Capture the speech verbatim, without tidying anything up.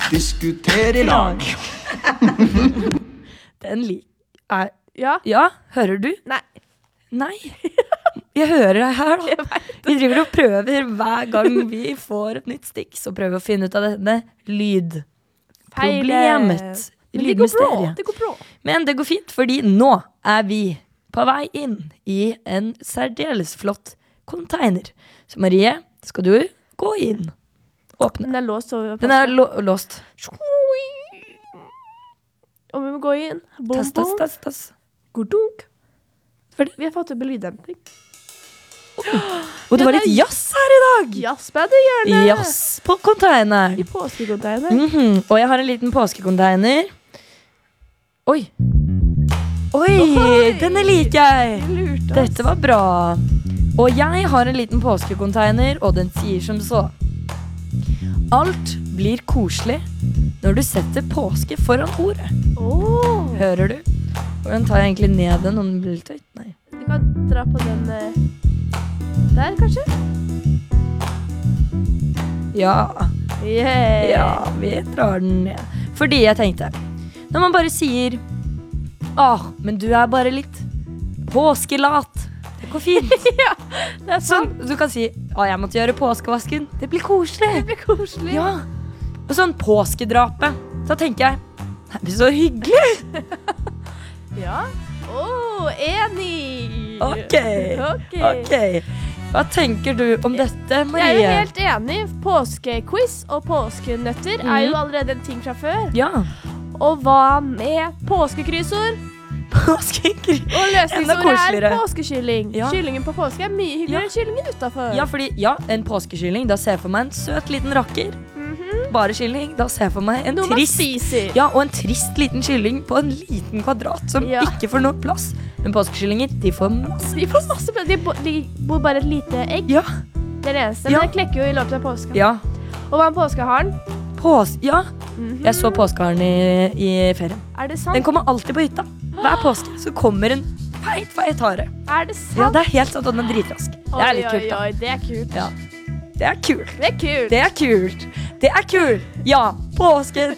Diskuter i lag. Den lik er, Ja. Ja, hører du? Nei. Nei. Jeg hører deg her da. Vi driver og prøver hver gang vi får et nytt stikk, så prøver vi å finne ut av denne lydproblemet. Men det går bra, Lydmysteriet. det går bra. Men det går fint, fordi nå er vi på vei inn i en særdeles flott container. Så Marie, skal du gå inn? Åpne. Den er låst over. Den er lå låst. Og vi må gå inn. Bom, Tass, tass, bom. tass, tass. Godunk. Ferdig. Vi har fått opp lyddemping. Og det var litt jazz her i dag. Jazzband-hjørnet. Jazz på containeren. I påskecontainer. Mhm. Og jeg har en liten påskecontainer. Oi. Oi, Oi. denne liker jeg. Lurt oss. Dette var bra. Og jeg har en liten påskecontainer, og den sier som så. Alt blir koselig når du setter påske foran ordet. Åh. Hører du? Og den tar jeg egentlig ned den, om den blir litt høyt. Nei. Du kan dra på den eh, der, kanskje? Ja, Yeah. ja, vi drar den ned. Fordi jeg tenkte, når man bare sier, åh, men du er bare litt påskelat. Det går fint. Ja, det er Sånn, sant. du kan si, å, jeg måtte gjøre påskevasken. Det blir koselig. Det blir koselig. Ja. Og sånn påskedrapet. Da tenker jeg, det blir så hyggelig. Ja. Åh, enig. Ok, Ok. ok. Hva tenker du om dette, Jeg er Marie? jo helt enig. Påskequiz og påskenøtter er jo allerede en ting fra før. Ja, Og hva med påskekryssord? påskekry. Og Enda løsningsordet er koseligere. påskekylling. Ja. Kyllingen på påske er mye hyggeligere Ja. enn kyllingen utenfor. Ja, fordi, ja, en påskekylling, da ser jeg for meg en søt liten rakker. Mhm. Bare kylling, da ser jeg for meg en Noe man trist, spiser. ja, og en trist liten kylling på en liten kvadrat som Ja. ikke får noe plass. Men påskekyllinger, de får masse. De får masse plass. De, bo, de bor bare et lite egg. Ja, Det er det eneste. Ja. Men det klekker jo i løpet av påska. ja, Og hva med påskeharen? pås, ja. Mhm. Jeg så påskeharen i, i ferien. Er det sant? Den kommer alltid på hytta. Hver påske så kommer en feit, feit hare. Er det sant? Ja, det er helt sant, og den er dritrask. Det er litt Oi, kult, oi, da. oi, det er kult. Ja. Det er kult. Det er kult. Det er kult. Det er kult. Ja, påske